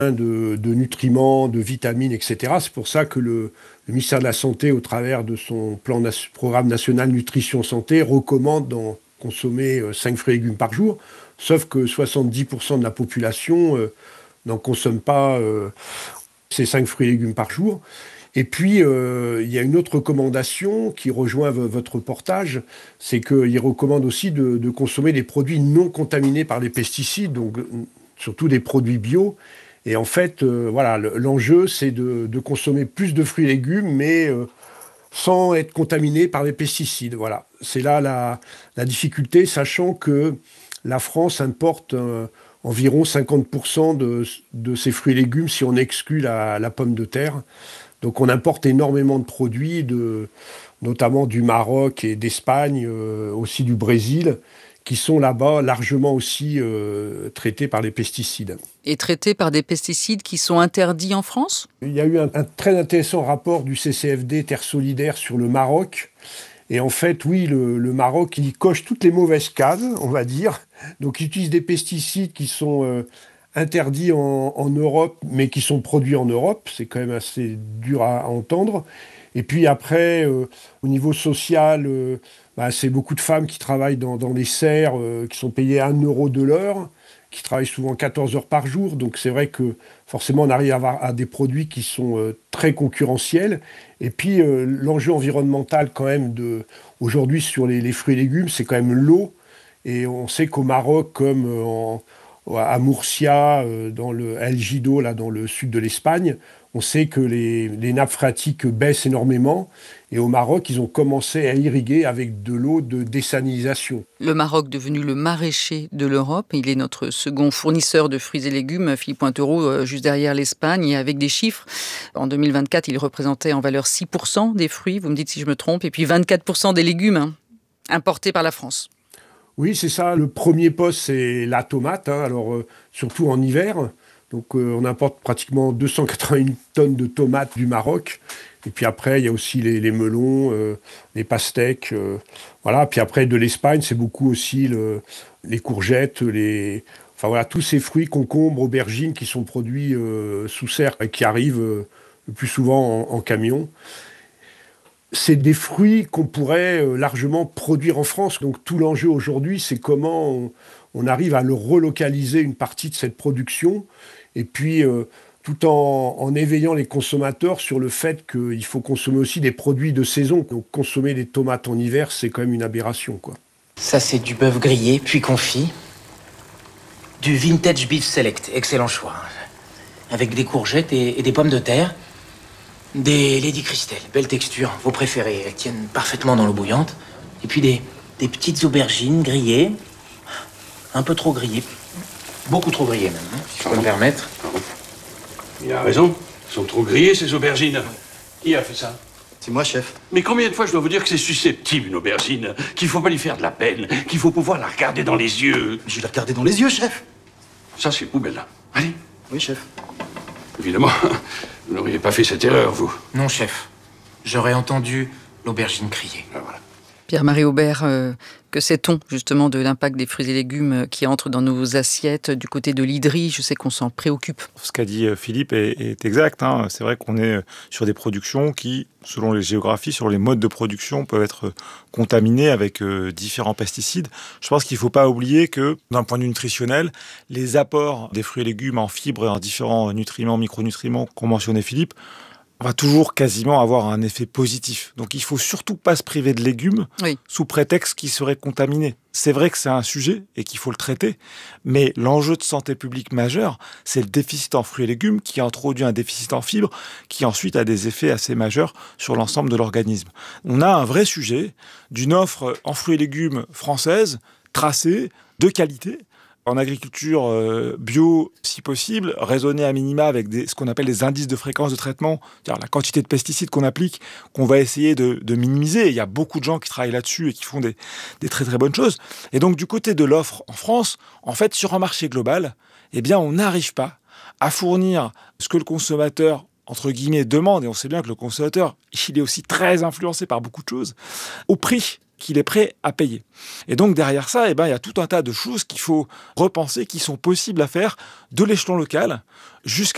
de nutriments, de vitamines, etc. C'est pour ça que le ministère de la Santé, au travers de son programme national nutrition santé, recommande d'en consommer 5 fruits et légumes par jour, sauf que 70% de la population n'en consomme pas ces 5 fruits et légumes par jour. Et puis, il y a une autre recommandation qui rejoint votre reportage, c'est qu'il recommande aussi de consommer des produits non contaminés par les pesticides, donc surtout des produits bio. Et en fait, voilà, l'enjeu, c'est de consommer plus de fruits et légumes, mais sans être contaminé par les pesticides. Voilà, c'est là la difficulté, sachant que la France importe environ 50% de ses fruits et légumes si on exclut la pomme de terre. Donc on importe énormément de produits, notamment du Maroc et d'Espagne, aussi du Brésil, qui sont là-bas largement aussi traités par les pesticides. Et traités par des pesticides qui sont interdits en France ? Il y a eu un très intéressant rapport du CCFD Terre Solidaire sur le Maroc. Et en fait, oui, le Maroc, il coche toutes les mauvaises cases, on va dire. Donc il utilise des pesticides qui sont interdits en Europe, mais qui sont produits en Europe. C'est quand même assez dur à entendre. Et puis après, au niveau social, c'est beaucoup de femmes qui travaillent dans les serres, qui sont payées 1 euro de l'heure, qui travaillent souvent 14 heures par jour. Donc c'est vrai que forcément on arrive à des produits qui sont très concurrentiels. Et puis l'enjeu environnemental quand même aujourd'hui sur les fruits et légumes, c'est quand même l'eau. Et on sait qu'au Maroc, comme à Murcia, dans le El Gido, là, dans le sud de l'Espagne, on sait que les nappes phréatiques baissent énormément. Et au Maroc, ils ont commencé à irriguer avec de l'eau de désalinisation. Le Maroc, devenu le maraîcher de l'Europe, il est notre second fournisseur de fruits et légumes, Philippe Pointereau, juste derrière l'Espagne. Et avec des chiffres, en 2024, il représentait en valeur 6% des fruits, vous me dites si je me trompe, et puis 24% des légumes importés par la France. Oui, c'est ça. Le premier poste, c'est la tomate, alors surtout en hiver. Donc on importe pratiquement 281 tonnes de tomates du Maroc. Et puis après, il y a aussi les melons, les pastèques. Voilà. Puis après, de l'Espagne, c'est beaucoup aussi les courgettes, enfin voilà, tous ces fruits, concombres, aubergines qui sont produits sous serre et qui arrivent le plus souvent en camion. C'est des fruits qu'on pourrait largement produire en France. Donc tout l'enjeu aujourd'hui, c'est comment on arrive à le relocaliser une partie de cette production. Et puis, tout en éveillant les consommateurs sur le fait qu'il faut consommer aussi des produits de saison. Donc consommer des tomates en hiver, c'est quand même une aberration, quoi. Ça, c'est du bœuf grillé, puis confit. Du vintage beef select, excellent choix. Avec des courgettes et des pommes de terre. Des Lady Christelle, belle texture, vos préférées. Elles tiennent parfaitement dans l'eau bouillante. Et puis des petites aubergines grillées. Un peu trop grillées. Beaucoup trop grillées même, si je peux me permettre. Il a raison. Elles sont trop grillées, ces aubergines. Qui a fait ça? C'est moi, chef. Mais combien de fois je dois vous dire que c'est susceptible, une aubergine? Qu'il faut pas lui faire de la peine, qu'il faut pouvoir la regarder dans les yeux. Je vais la regarder dans les yeux, chef. Ça, c'est poubelle, là. Allez. Oui, chef. Évidemment, vous n'auriez pas fait cette erreur, vous. Non, chef. J'aurais entendu l'aubergine crier. Ah, voilà. Pierre-Marie Aubert, que sait-on justement de l'impact des fruits et légumes qui entrent dans nos assiettes du côté de l'Idri? Je sais qu'on s'en préoccupe. Ce qu'a dit Philippe est exact. C'est vrai qu'on est sur des productions qui, selon les géographies, selon les modes de production, peuvent être contaminées avec différents pesticides. Je pense qu'il ne faut pas oublier que, d'un point de vue nutritionnel, les apports des fruits et légumes en fibres et en différents nutriments, micronutriments qu'ont mentionné Philippe, on va toujours quasiment avoir un effet positif. Donc il ne faut surtout pas se priver de légumes sous prétexte qu'ils seraient contaminés. C'est vrai que c'est un sujet et qu'il faut le traiter, mais l'enjeu de santé publique majeur, c'est le déficit en fruits et légumes qui introduit un déficit en fibres qui ensuite a des effets assez majeurs sur l'ensemble de l'organisme. On a un vrai sujet d'une offre en fruits et légumes française, tracée, de qualité, en agriculture bio, si possible, raisonner à minima avec ce qu'on appelle des indices de fréquence de traitement, c'est-à-dire la quantité de pesticides qu'on applique, qu'on va essayer de minimiser. Il y a beaucoup de gens qui travaillent là-dessus et qui font des très très bonnes choses. Et donc du côté de l'offre en France, en fait, sur un marché global, eh bien, on n'arrive pas à fournir ce que le consommateur entre guillemets demande, et on sait bien que le consommateur, il est aussi très influencé par beaucoup de choses, au prix qu'il est prêt à payer. Et donc derrière ça, il y a tout un tas de choses qu'il faut repenser, qui sont possibles à faire de l'échelon local jusqu'à